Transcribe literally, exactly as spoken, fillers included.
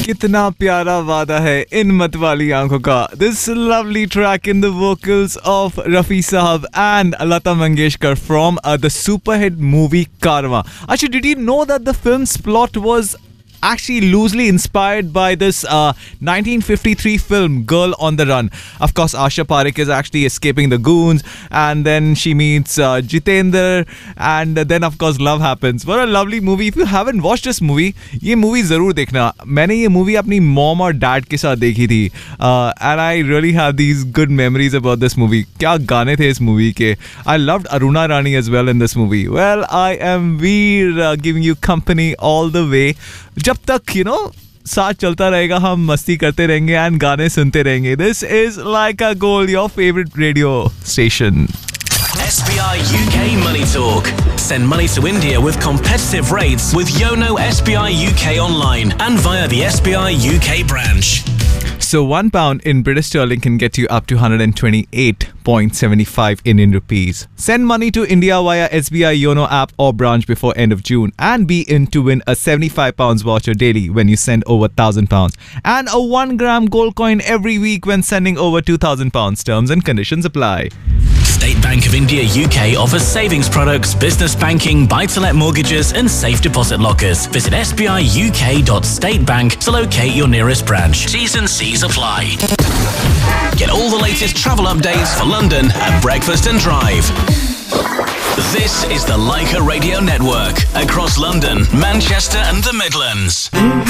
कितना प्यारा वादा है इन मत वाली आंखों का. This lovely track in the vocals of Rafi Sahab and Lata Mangeshkar from uh, the super hit movie Karwa. Actually, did you know that the film's plot was actually loosely inspired by this uh, nineteen fifty-three film Girl on the Run? Of course, Asha Parekh is actually escaping the goons, and then she meets uh, Jitendra, and then of course love happens. What a lovely movie. If you haven't watched this movie, ये movie जरूर देखना. मैंने ये movie अपनी mom और dad के साथ देखी थी, uh, and I really have these good memories about this movie. क्या गाने थे इस movie के. I loved Aruna Rani as well in this movie. Well, I am Veer uh, giving you company all the way. जब तक you know साथ चलता रहेगा, हम मस्ती करते रहेंगे एंड गाने सुनते रहेंगे. This is like a goal, your favourite radio station. S B I U K Money Talk. Send money to India with competitive rates with Yono S B I U K online and via the S B I U K branch. So one pound in British sterling can get you up to one hundred twenty-eight point seven five Indian rupees. Send money to India via S B I Yono app or branch before end of June and be in to win a seventy-five pounds voucher daily when you send over one thousand pounds and a one gram gold coin every week when sending over two thousand pounds. Terms and conditions apply. State Bank of India U K offers savings products, business banking, buy-to-let mortgages and safe deposit lockers. Visit s b i u k dot state bank to locate your nearest branch. T's and C's apply. Get all the latest travel updates for London at Breakfast and Drive. This is the Leica Radio Network across London, Manchester and the Midlands.